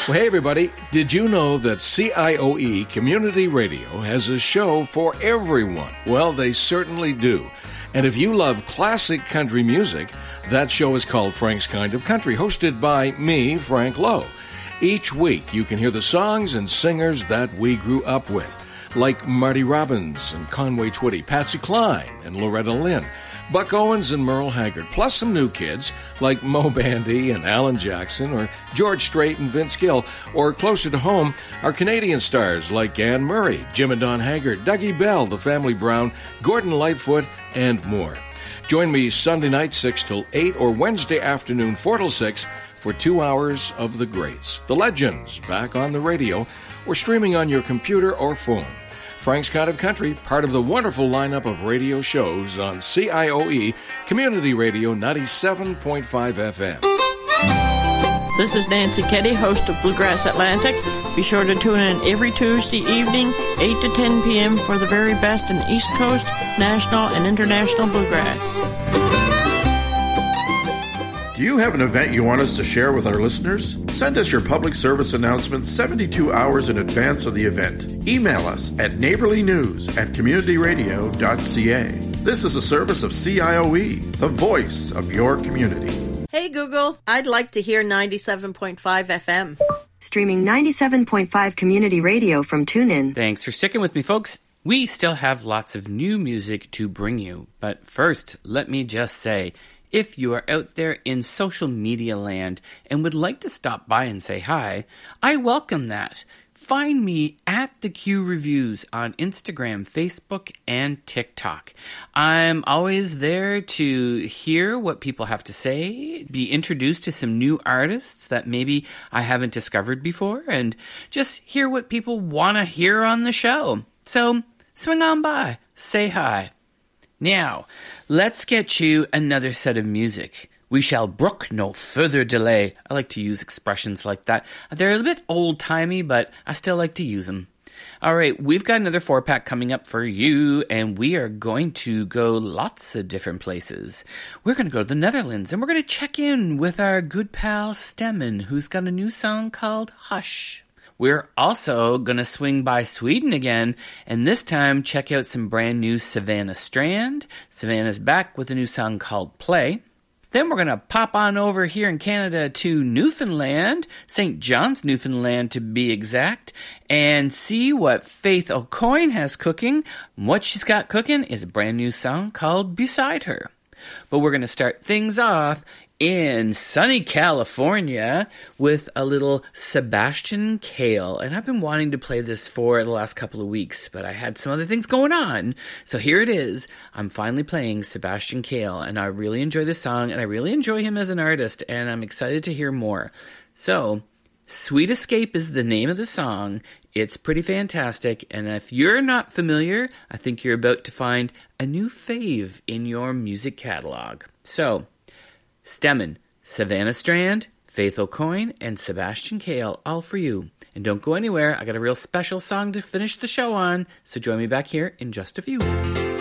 Well, hey, everybody. Did you know that CIOE Community Radio has a show for everyone? Well, they certainly do. And if you love classic country music, that show is called Frank's Kind of Country, hosted by me, Frank Lowe. Each week, you can hear the songs and singers that we grew up with, like Marty Robbins and Conway Twitty, Patsy Cline and Loretta Lynn, Buck Owens and Merle Haggard, plus some new kids like Mo Bandy and Alan Jackson, or George Strait and Vince Gill, or closer to home, our Canadian stars like Anne Murray, Jim and Don Haggard, Dougie Bell, The Family Brown, Gordon Lightfoot, and more. Join me Sunday night 6 till 8 or Wednesday afternoon 4 till 6 for 2 hours of the greats, the legends, back on the radio or streaming on your computer or phone. Frank's Kind of Country, part of the wonderful lineup of radio shows on CIOE Community Radio 97.5 FM. This is Nancy Keddy, host of Bluegrass Atlantic. Be sure to tune in every Tuesday evening, 8 to 10 p.m. for the very best in East Coast, national, and international bluegrass. Do you have an event you want us to share with our listeners? Send us your public service announcement 72 hours in advance of the event. Email us at neighborlynews@communityradio.ca. This is a service of CIOE, the voice of your community. Hey Google, I'd like to hear 97.5 FM. Streaming 97.5 Community Radio from TuneIn. Thanks for sticking with me, folks. We still have lots of new music to bring you. But first, let me just say, if you are out there in social media land and would like to stop by and say hi, I welcome that. Find me at The Q Reviews on Instagram, Facebook, and TikTok. I'm always there to hear what people have to say, be introduced to some new artists that maybe I haven't discovered before, and just hear what people want to hear on the show. So swing on by, say hi. Now, let's get you another set of music. We shall brook no further delay. I like to use expressions like that. They're a bit old-timey, but I still like to use them. All right, we've got another 4-pack coming up for you, and we are going to go lots of different places. We're going to go to the Netherlands, and we're going to check in with our good pal Stemmen, who's got a new song called Hush. We're also going to swing by Sweden again, and this time check out some brand new Savannah Strand. Savannah's back with a new song called Play. Then we're going to pop on over here in Canada to Newfoundland, St. John's, Newfoundland to be exact, and see what Faith O'Coin has cooking. What she's got cooking is a brand new song called Beside Her. But we're going to start things off in sunny California with a little Sebastian Cale. And I've been wanting to play this for the last couple of weeks, but I had some other things going on. So here it is. I'm finally playing Sebastian Cale, and I really enjoy this song, and I really enjoy him as an artist, and I'm excited to hear more. So, Sweet Escape is the name of the song. It's pretty fantastic, and if you're not familiar, I think you're about to find a new fave in your music catalog. So, Stemmen, Savannah Strand, Faith O'Coin, and Sebastian Cale, all for you. And don't go anywhere, I got a real special song to finish the show on, so join me back here in just a few.